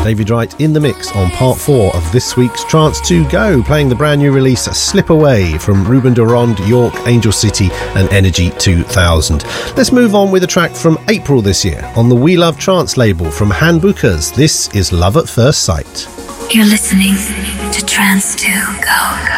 David Wright in the mix on part 4 of this week's Trance to Go, playing the brand new release Slip Away from Ruben de Ronde, York, Angel City and Energy 2000. Let's move on with a track from April this year on the We Love Trance label from Handbookers. This is Love at First Sight. You're listening to Trance to Go.